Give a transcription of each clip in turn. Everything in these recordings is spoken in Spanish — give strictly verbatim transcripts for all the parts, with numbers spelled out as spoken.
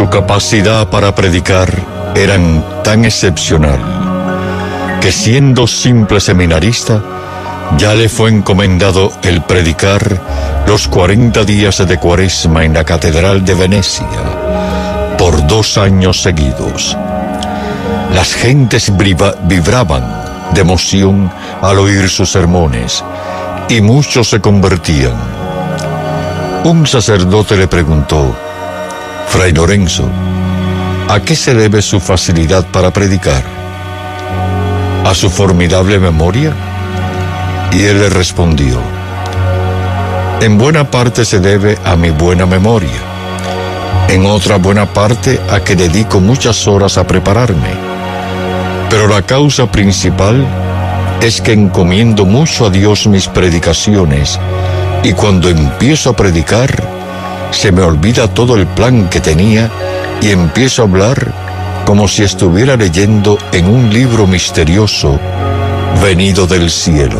Su capacidad para predicar era tan excepcional que, siendo simple seminarista, ya le fue encomendado el predicar los cuarenta días de Cuaresma en la Catedral de Venecia por dos años seguidos. Las gentes vibraban de emoción al oír sus sermones y muchos se convertían. Un sacerdote le preguntó: Fray Lorenzo, ¿a qué se debe su facilidad para predicar? ¿A su formidable memoria? Y él le respondió: en buena parte se debe a mi buena memoria, en otra buena parte a que dedico muchas horas a prepararme, pero la causa principal es que encomiendo mucho a Dios mis predicaciones, y cuando empiezo a predicar se me olvida todo el plan que tenía y empiezo a hablar como si estuviera leyendo en un libro misterioso venido del cielo.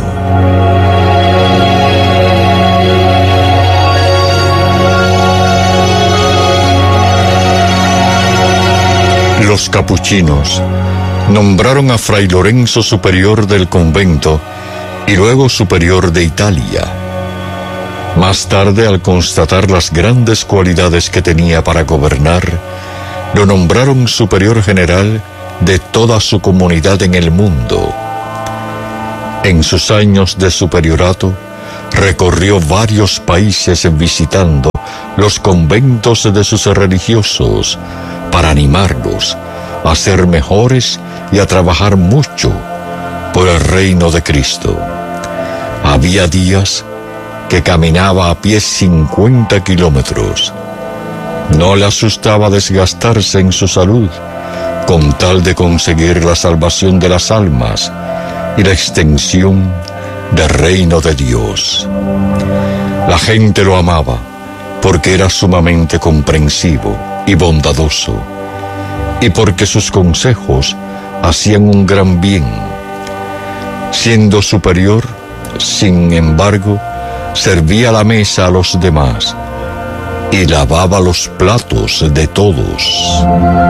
Los capuchinos nombraron a Fray Lorenzo superior del convento y luego superior de Italia. Más tarde, al constatar las grandes cualidades que tenía para gobernar, lo nombraron superior general de toda su comunidad en el mundo. En sus años de superiorato, recorrió varios países visitando los conventos de sus religiosos para animarlos a ser mejores y a trabajar mucho por el reino de Cristo. Había días que caminaba a pie cincuenta kilómetros. No le asustaba desgastarse en su salud, con tal de conseguir la salvación de las almas y la extensión del reino de Dios. La gente lo amaba porque era sumamente comprensivo y bondadoso, y porque sus consejos hacían un gran bien. Siendo superior, sin embargo, servía la mesa a los demás y lavaba los platos de todos.